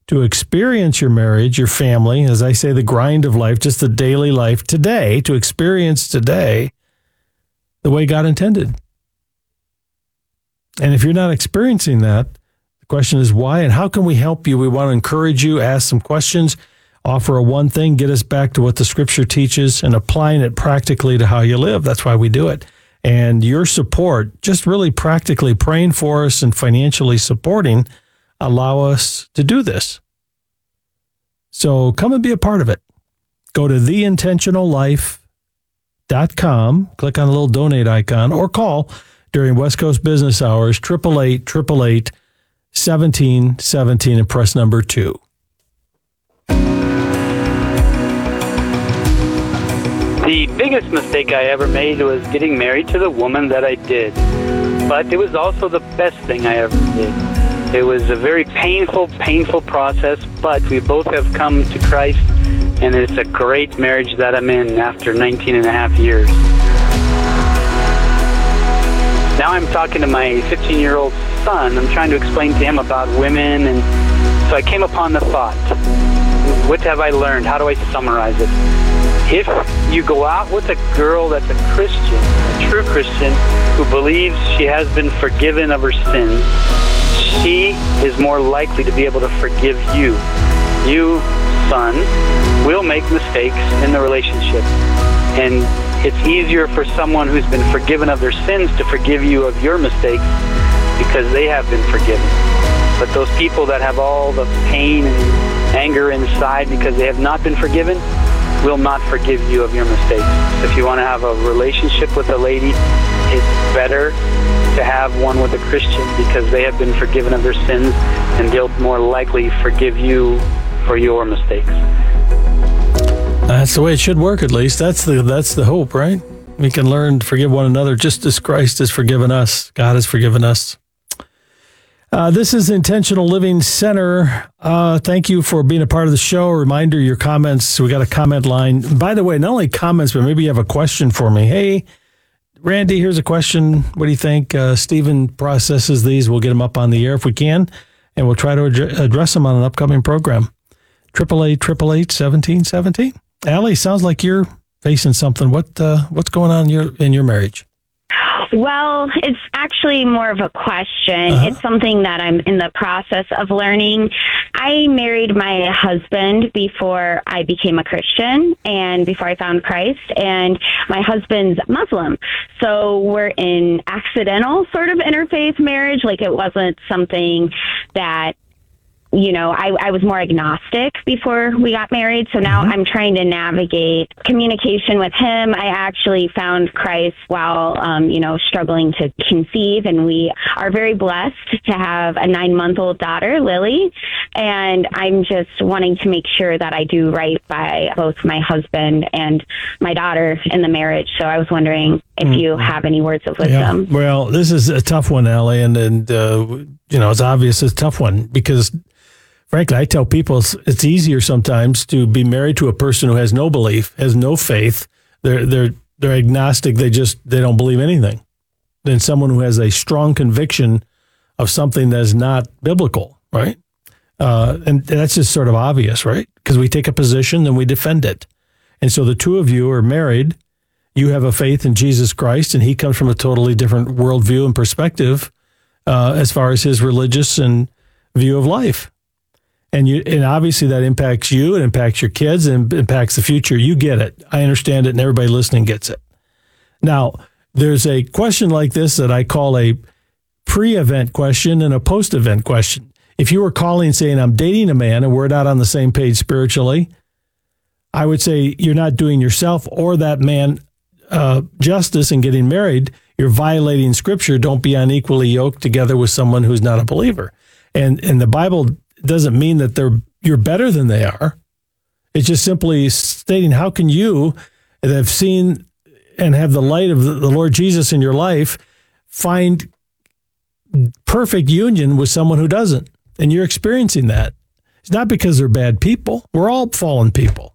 to experience your marriage, your family, as I say, the grind of life, just the daily life today, to experience today the way God intended. And if you're not experiencing that, the question is why and how can we help you? We want to encourage you, ask some questions, offer a one thing, get us back to what the Scripture teaches and applying it practically to how you live. That's why we do it. And your support, just really practically praying for us and financially supporting, allow us to do this. So come and be a part of it. Go to theintentionallife.com, click on the little donate icon, or call during West Coast business hours, 888-888-1717, and press number 2. The biggest mistake I ever made was getting married to the woman that I did. But it was also the best thing I ever did. It was a very painful process, but we both have come to Christ, and it's a great marriage that I'm in after 19 and a half years. Now I'm talking to my 15-year-old son. I'm trying to explain to him about women, and so I came upon the thought, what have I learned? How do I summarize it? If you go out with a girl that's a Christian, a true Christian, who believes she has been forgiven of her sins, she is more likely to be able to forgive you. You, son, will make mistakes in the relationship. And it's easier for someone who's been forgiven of their sins to forgive you of your mistakes because they have been forgiven. But those people that have all the pain and anger inside because they have not been forgiven will not forgive you of your mistakes. If you want to have a relationship with a lady, it's better to have one with a Christian because they have been forgiven of their sins and they'll more likely forgive you for your mistakes. That's the way it should work, at least. That's the hope, right? We can learn to forgive one another just as Christ has forgiven us. God has forgiven us. This is Intentional Living Center. Thank you for being a part of the show. A reminder, your comments, we got a comment line. By the way, not only comments, but maybe you have a question for me. Hey, Randy, here's a question. What do you think? Stephen processes these. We'll get them up on the air if we can, and we'll try to address them on an upcoming program. 888-888-1717. Allie, sounds like you're facing something. What's going on in your marriage? Well, it's actually more of a question. It's something that I'm in the process of learning. I married my husband before I became a Christian and before I found Christ, and my husband's Muslim. So we're in accidental sort of interfaith marriage. Like, it wasn't something that, you know, I was more agnostic before we got married. So now I'm trying to navigate communication with him. I actually found Christ while, struggling to conceive. And we are very blessed to have a 9-month-old daughter, Lily. And I'm just wanting to make sure that I do right by both my husband and my daughter in the marriage. So I was wondering if you have any words of wisdom. Yeah. Well, this is a tough one, Allie. And it's obvious it's a tough one because, frankly, I tell people it's easier sometimes to be married to a person who has no belief, has no faith. They're agnostic. They don't believe anything, than someone who has a strong conviction of something that is not biblical, right? And that's just sort of obvious, right? Because we take a position and we defend it. And so the two of you are married. You have a faith in Jesus Christ, and he comes from a totally different worldview and perspective as far as his religious and view of life. And obviously that impacts you, it impacts your kids, and impacts the future. You get it. I understand it, and everybody listening gets it. Now, there's a question like this that I call a pre-event question and a post-event question. If you were calling saying, I'm dating a man and we're not on the same page spiritually, I would say you're not doing yourself or that man justice in getting married. You're violating Scripture. Don't be unequally yoked together with someone who's not a believer. And the Bible doesn't mean that you're better than they are. It's just simply stating, how can you that have seen and have the light of the Lord Jesus in your life find perfect union with someone who doesn't? And you're experiencing that. It's not because they're bad people. We're all fallen people.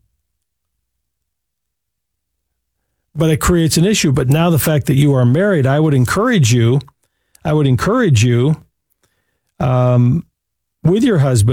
But it creates an issue. But now the fact that you are married, I would encourage you with your husband